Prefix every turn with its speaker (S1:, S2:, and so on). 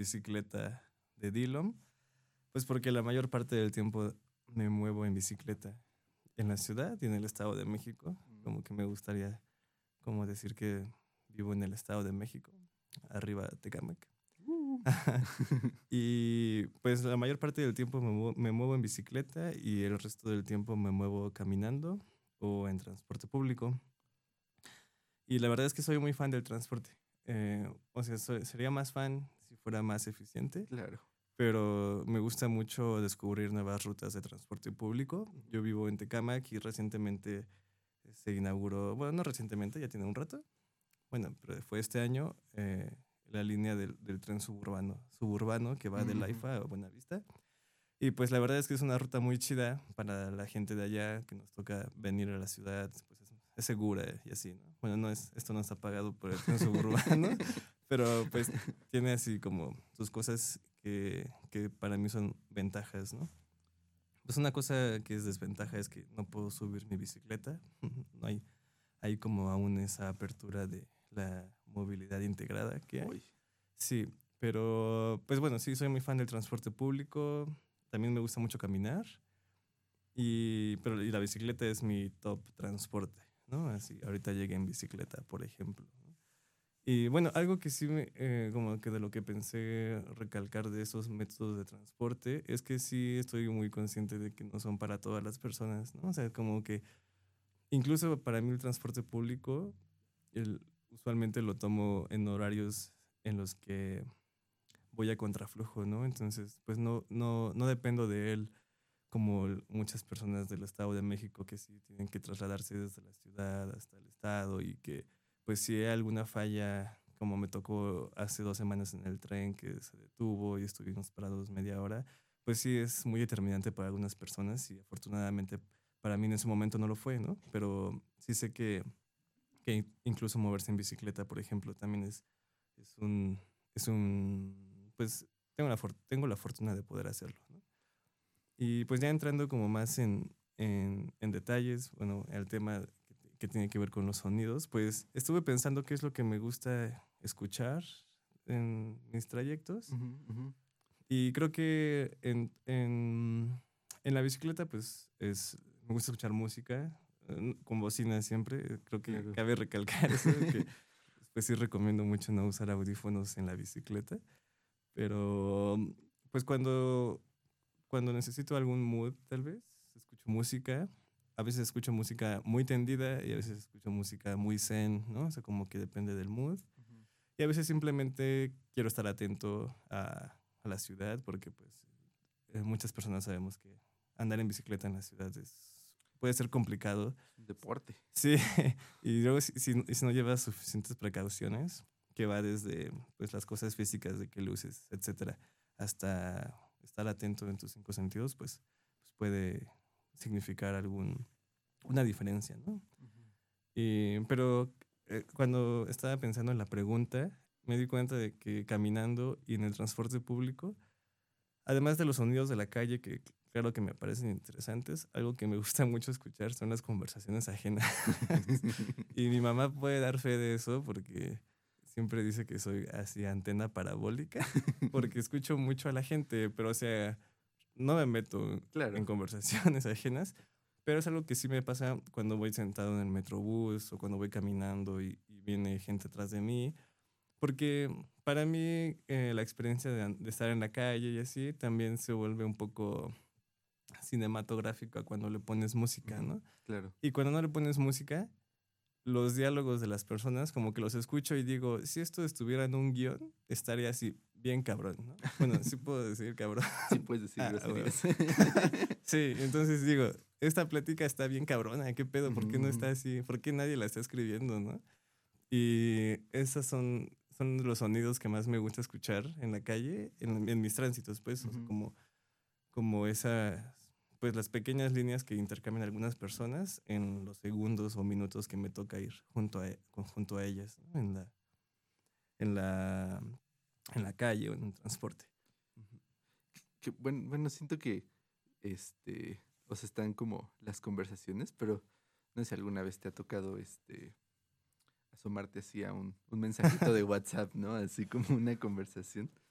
S1: bicicleta de Dillom, pues porque la mayor parte del tiempo me muevo en bicicleta en la ciudad y en el Estado de México. Como que me gustaría como decir que vivo en el Estado de México, arriba de Tecámac. Y pues la mayor parte del tiempo me muevo en bicicleta y el resto del tiempo me muevo caminando o en transporte público. Y la verdad es que soy muy fan del transporte. O sea, sería más fan si fuera más eficiente,
S2: Claro.
S1: pero me gusta mucho descubrir nuevas rutas de transporte público. Yo vivo en Tecámac y recientemente se inauguró, bueno, no recientemente, ya tiene un rato. Bueno, pero fue este año la línea del tren suburbano que va de Laifa a Buenavista. Y pues la verdad es que es una ruta muy chida para la gente de allá que nos toca venir a la ciudad, pues es segura y así, ¿no? Bueno, esto no está pagado por el tren suburbano, pero pues tiene así como sus cosas que para mí son ventajas, ¿no? Pues una cosa que es desventaja es que no puedo subir mi bicicleta, no hay como aún esa apertura de la movilidad integrada que hay.
S2: Uy.
S1: Sí, pero pues bueno, sí, soy muy fan del transporte público. También me gusta mucho caminar. Pero la bicicleta es mi top transporte, ¿no? Así, ahorita llegué en bicicleta, por ejemplo, ¿no? Y bueno, algo que sí como que de lo que pensé recalcar de esos métodos de transporte es que sí estoy muy consciente de que no son para todas las personas, ¿no? O sea, como que incluso para mí el transporte público, usualmente lo tomo en horarios en los que voy a contraflujo, ¿no? Entonces, pues no dependo de él como muchas personas del Estado de México que sí tienen que trasladarse desde la ciudad hasta el estado y que pues si hay alguna falla, como me tocó hace 2 semanas en el tren que se detuvo y estuvimos parados media hora, pues sí es muy determinante para algunas personas y afortunadamente para mí en ese momento no lo fue, ¿no? Pero sí sé que incluso moverse en bicicleta, por ejemplo, también es un, pues tengo la fortuna de poder hacerlo, ¿no? Y pues ya entrando como más en detalles, bueno, el tema que tiene que ver con los sonidos, pues estuve pensando qué es lo que me gusta escuchar en mis trayectos. Y creo que en la bicicleta, pues me gusta escuchar música con bocina siempre. Creo que
S2: Claro.
S1: cabe recalcar eso, que pues sí recomiendo mucho no usar audífonos en la bicicleta. Pero pues cuando necesito algún mood, tal vez, escucho música. A veces escucho música muy tendida y a veces escucho música muy zen, ¿no? O sea, como que depende del mood. Y a veces simplemente quiero estar atento a la ciudad porque pues muchas personas sabemos que andar en bicicleta en la ciudad puede ser complicado.
S2: Un deporte.
S1: Sí, y luego si no llevas suficientes precauciones, que va desde pues, las cosas físicas de que luces, etcétera, hasta estar atento en tus 5 sentidos, pues puede significar una diferencia, ¿no? Pero cuando estaba pensando en la pregunta, me di cuenta de que caminando y en el transporte público, además de los sonidos de la calle, que claro que me parecen interesantes, algo que me gusta mucho escuchar son las conversaciones ajenas. Y mi mamá puede dar fe de eso porque siempre dice que soy así antena parabólica, porque escucho mucho a la gente, pero o sea, no me meto
S2: Claro.
S1: en conversaciones ajenas, pero es algo que sí me pasa cuando voy sentado en el metrobús o cuando voy caminando y viene gente atrás de mí, porque para mí la experiencia de estar en la calle y así también se vuelve un poco cinematográfica cuando le pones música, ¿no?
S2: Claro.
S1: Y cuando no le pones música, los diálogos de las personas, como que los escucho y digo, si esto estuviera en un guión, estaría así, bien cabrón, ¿no? Bueno, sí puedo decir cabrón.
S2: Sí puedes decir
S1: Bueno.
S2: groserías.
S1: Sí, entonces digo, esta plática está bien cabrona, ¿qué pedo? ¿Por qué no está
S2: Ujú.
S1: así? ¿Por qué nadie la está escribiendo, no? Y esos son los sonidos que más me gusta escuchar en la calle, en mis tránsitos, pues, o sea,
S2: Ujú.
S1: como esas, pues las pequeñas líneas que intercambian algunas personas en los segundos o minutos que me toca ir junto a ellas, ¿no? En la, en la calle o en el transporte.
S2: Bueno, siento que o sea, están como las conversaciones, pero no sé si alguna vez te ha tocado asomarte así a un mensajito de WhatsApp, ¿no? Así como una conversación.